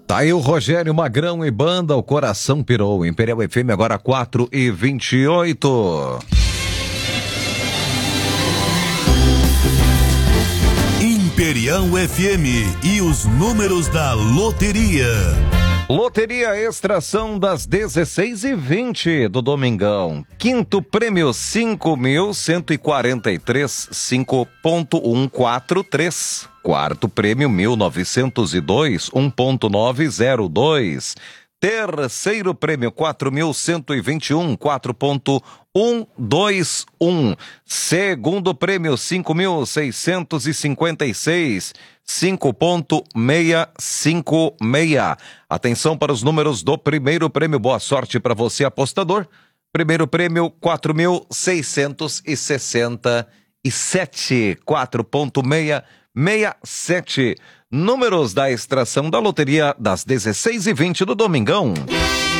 Tá aí o Rogério Magrão e banda, o coração pirou. Imperial FM agora 4h28. Imperial FM e os números da loteria. Loteria Extração das 16h20 do Domingão. Quinto prêmio 5.143, 5.143. Quarto prêmio 1.902, 1.902. Terceiro prêmio 4.121, 4.121. Segundo prêmio 5.656, 5.656. Atenção para os números do primeiro prêmio. Boa sorte para você, apostador. Primeiro prêmio 4.667, 4.667. Números da extração da loteria das 16h20 do Domingão.